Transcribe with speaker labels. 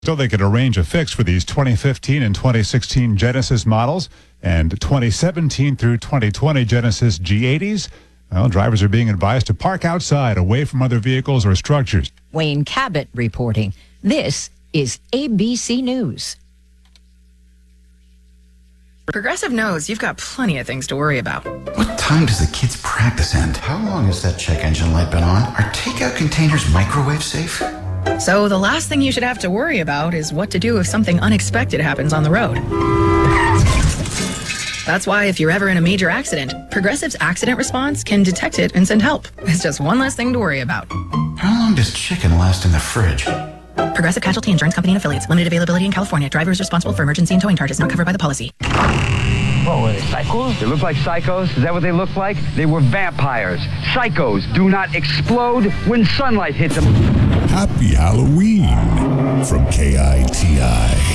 Speaker 1: So they could arrange a fix for these 2015 and 2016 Genesis models and 2017 through 2020 Genesis G80s. Well, drivers are being advised to park outside, away from other vehicles or structures.
Speaker 2: Wayne Cabot reporting. This is ABC News.
Speaker 3: Progressive knows you've got plenty of things to worry about.
Speaker 4: What time does the kids' practice end? How long has that check engine light been on? Are takeout containers microwave safe?
Speaker 3: So the last thing you should have to worry about is what to do if something unexpected happens on the road. That's why if you're ever in a major accident, Progressive's accident response can detect it and send help. It's just one less thing to worry about.
Speaker 4: How long does chicken last in the fridge?
Speaker 3: Progressive Casualty Insurance Company and Affiliates. Limited availability in California. Driver is responsible for emergency and towing charges not covered by the policy.
Speaker 5: What were they, psychos? They look like psychos? Is that what they look like? They were vampires. Psychos do not explode when sunlight hits them.
Speaker 6: Happy Halloween from KITI.